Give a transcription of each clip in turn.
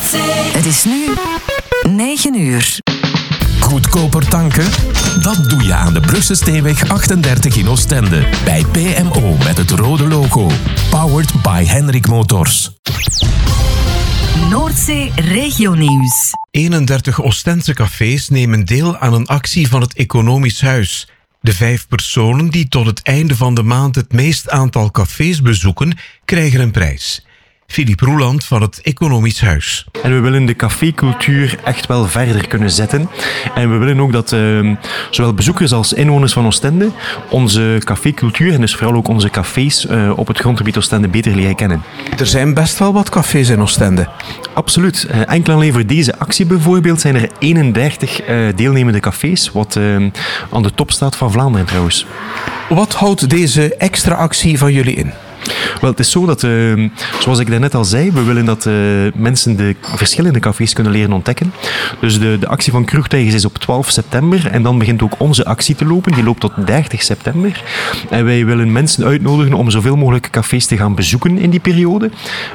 Het is nu 9 uur. Goedkoper tanken? Dat doe je aan de Brugse Steenweg 38 in Oostende. Bij PMO met het rode logo. Powered by Henrik Motors. Noordzee Regionieuws. 31 Oostense cafés nemen deel aan een actie van het Economisch Huis. De 5 personen die tot het einde van de maand het meest aantal cafés bezoeken, krijgen een prijs. Philippe Roeland van het Economisch Huis. En we willen de cafécultuur echt wel verder kunnen zetten. En we willen ook dat zowel bezoekers als inwoners van Oostende onze cafécultuur en dus vooral ook onze cafés op het grondgebied Oostende beter leren kennen. Er zijn best wel wat cafés in Oostende. Absoluut. Enkel alleen voor deze actie bijvoorbeeld zijn er 31 deelnemende cafés, wat aan de top staat van Vlaanderen trouwens. Wat houdt deze extra actie van jullie in? Wel, het is zo dat, zoals ik daarnet al zei, we willen dat mensen de verschillende cafés kunnen leren ontdekken. Dus de actie van Kroegtijgers is op 12 september en dan begint ook onze actie te lopen. Die loopt tot 30 september. En wij willen mensen uitnodigen om zoveel mogelijk cafés te gaan bezoeken in die periode.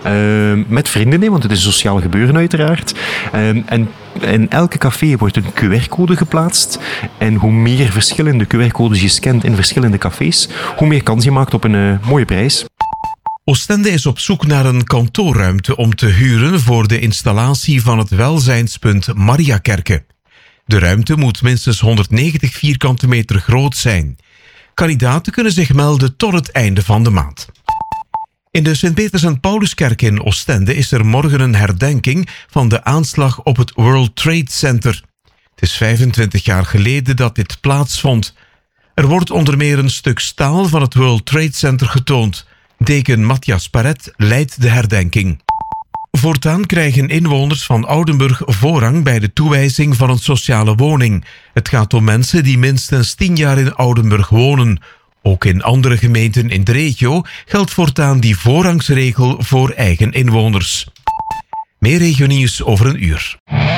Met vrienden, want het is een sociaal gebeuren uiteraard. En in elke café wordt een QR-code geplaatst. En hoe meer verschillende QR-codes je scant in verschillende cafés, hoe meer kans je maakt op een mooie prijs. Oostende is op zoek naar een kantoorruimte om te huren voor de installatie van het welzijnspunt Mariakerke. De ruimte moet minstens 190 vierkante meter groot zijn. Kandidaten kunnen zich melden tot het einde van de maand. In de Sint-Peters en Pauluskerk in Oostende is er morgen een herdenking van de aanslag op het World Trade Center. Het is 25 jaar geleden dat dit plaatsvond. Er wordt onder meer een stuk staal van het World Trade Center getoond. Deken Matthias Paret leidt de herdenking. Voortaan krijgen inwoners van Oudenburg voorrang bij de toewijzing van een sociale woning. Het gaat om mensen die minstens 10 jaar in Oudenburg wonen. Ook in andere gemeenten in de regio geldt voortaan die voorrangsregel voor eigen inwoners. Meer regionieuws over een uur.